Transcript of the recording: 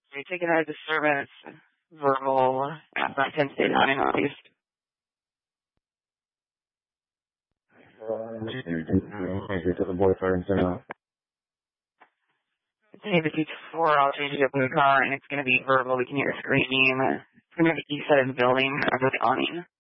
So you take it as a disturbance, verbal, not 10 state on at least. To the boyfriend, Say the before I'll change it up in the car and it's going to be verbal. We can hear screaming. It's going to be the east side of the building over the awning.